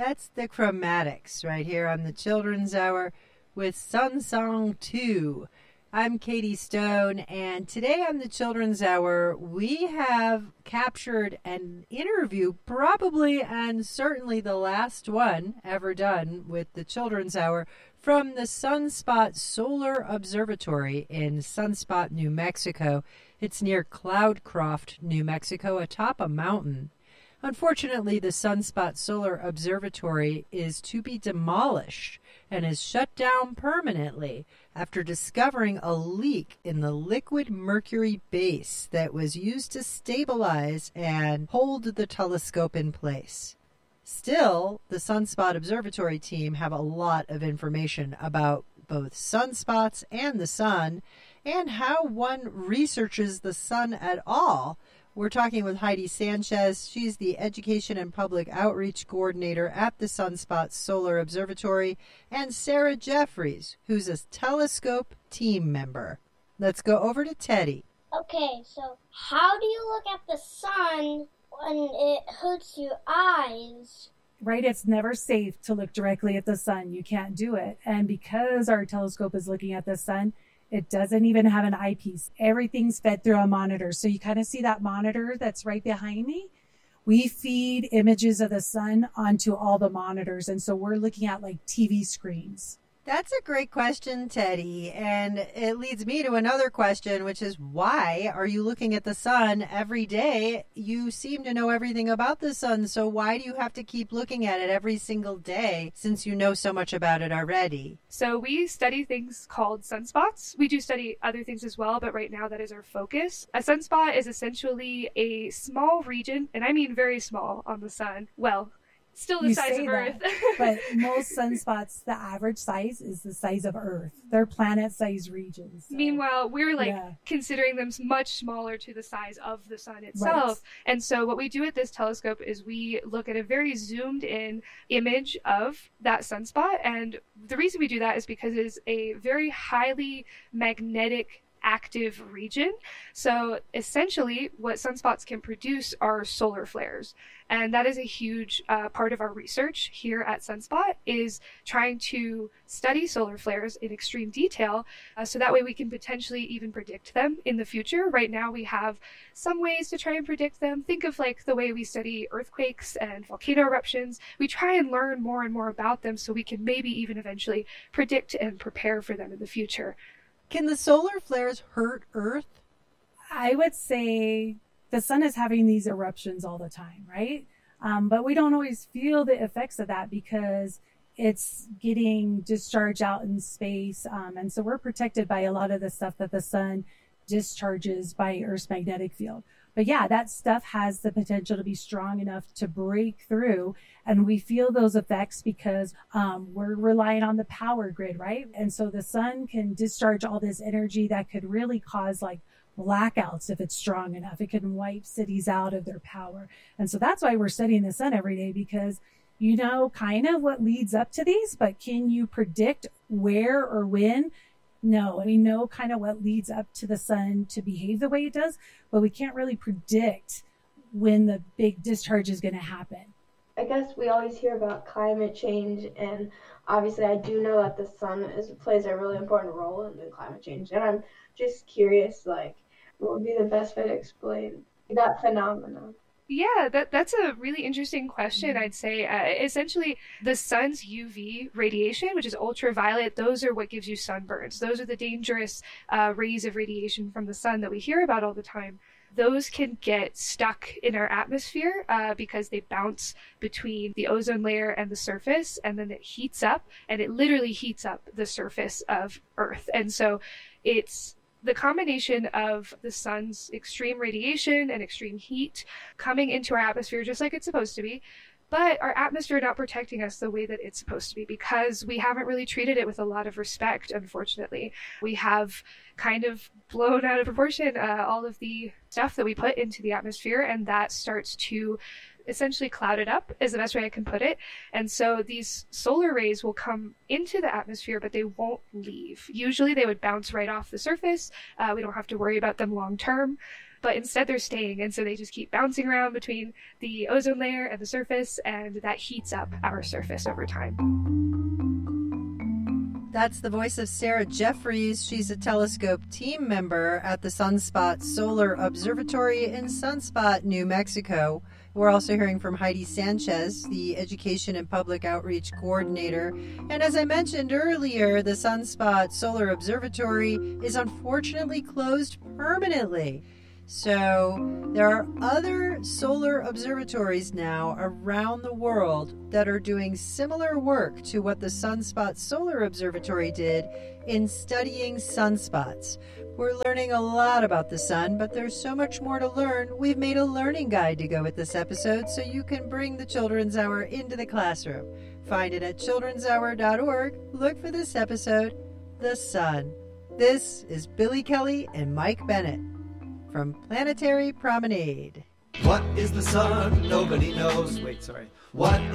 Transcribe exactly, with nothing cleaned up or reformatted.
That's the Chromatics right here on the Children's Hour with Sun Song two. I'm Katie Stone, and today on the Children's Hour, we have captured an interview, probably and certainly the last one ever done with the Children's Hour, from the Sunspot Solar Observatory in Sunspot, New Mexico. It's near Cloudcroft, New Mexico, atop a mountain. Unfortunately, the Sunspot Solar Observatory is to be demolished and is shut down permanently after discovering a leak in the liquid mercury base that was used to stabilize and hold the telescope in place. Still, the Sunspot Observatory team have a lot of information about both sunspots and the sun and how one researches the sun at all. We're talking with Heidi Sanchez. She's the Education and Public Outreach Coordinator at the Sunspot Solar Observatory, and Sarah Jeffries, who's a telescope team member. Let's go over to Teddy. Okay, so how do you look at the sun when it hurts your eyes? Right, it's never safe to look directly at the sun. You can't do it. And because our telescope is looking at the sun, it doesn't even have an eyepiece. Everything's fed through a monitor. So you kind of see that monitor that's right behind me. We feed images of the sun onto all the monitors. And so we're looking at like T V screens. That's a great question, Teddy. And it leads me to another question, which is why are you looking at the sun every day? You seem to know everything about the sun. So why do you have to keep looking at it every single day since you know so much about it already? So we study things called sunspots. We do study other things as well, but right now that is our focus. A sunspot is essentially a small region, and I mean very small, on the sun. Well, still the You size say of Earth. that, but most sunspots, the average size is the size of Earth. They're planet-sized regions. So. Meanwhile, we're like Yeah. considering them much smaller to the size of the sun itself. Right. And so what we do at this telescope is we look at a very zoomed in image of that sunspot. And the reason we do that is because it is a very highly magnetic active region. So essentially what sunspots can produce are solar flares. And that is a huge uh, part of our research here at Sunspot, is trying to study solar flares in extreme detail uh, so that way we can potentially even predict them in the future. Right now we have some ways to try and predict them. Think of like the way we study earthquakes and volcano eruptions. We try and learn more and more about them so we can maybe even eventually predict and prepare for them in the future. Can the solar flares hurt Earth? I would say the sun is having these eruptions all the time, right? Um, but we don't always feel the effects of that because it's getting discharged out in space. Um, and so we're protected by a lot of the stuff that the sun discharges by Earth's magnetic field. But yeah, that stuff has the potential to be strong enough to break through. And we feel those effects because um, we're relying on the power grid, right? And so the sun can discharge all this energy that could really cause like blackouts if it's strong enough. It can wipe cities out of their power. And so that's why we're studying the sun every day, because you know kind of what leads up to these, but can you predict where or when? No, we know kind of what leads up to the sun to behave the way it does, but we can't really predict when the big discharge is going to happen. I guess we always hear about climate change, and obviously I do know that the sun is, plays a really important role in the climate change, and I'm just curious, like, what would be the best way to explain that phenomenon? Yeah, that that's a really interesting question, I'd say. Uh, essentially, the sun's U V radiation, which is ultraviolet, those are what gives you sunburns. Those are the dangerous uh, rays of radiation from the sun that we hear about all the time. Those can get stuck in our atmosphere uh, because they bounce between the ozone layer and the surface, and then it heats up, and it literally heats up the surface of Earth. And so it's the combination of the sun's extreme radiation and extreme heat coming into our atmosphere just like it's supposed to be, but our atmosphere not protecting us the way that it's supposed to be because we haven't really treated it with a lot of respect, unfortunately. We have kind of blown out of proportion uh, all of the stuff that we put into the atmosphere, and that starts to essentially clouded up is the best way I can put it. And so these solar rays will come into the atmosphere, but they won't leave. Usually they would bounce right off the surface. Uh, we don't have to worry about them long term. but instead they're staying. And so they just keep bouncing around between the ozone layer and the surface, and that heats up our surface over time. That's the voice of Sarah Jeffries. She's a telescope team member at the Sunspot Solar Observatory in Sunspot, New Mexico. We're also hearing from Heidi Sanchez, the Education and Public Outreach Coordinator. And as I mentioned earlier, the Sunspot Solar Observatory is unfortunately closed permanently. So there are other solar observatories now around the world that are doing similar work to what the Sunspot Solar Observatory did in studying sunspots. We're learning a lot about the sun, but there's so much more to learn. We've made a learning guide to go with this episode so you can bring the Children's Hour into the classroom. Find it at children's hour dot org. Look for this episode, The Sun. This is Billy Kelly and Mike Bennett from Planetary Promenade. What is the sun? Nobody knows. Wait, sorry. What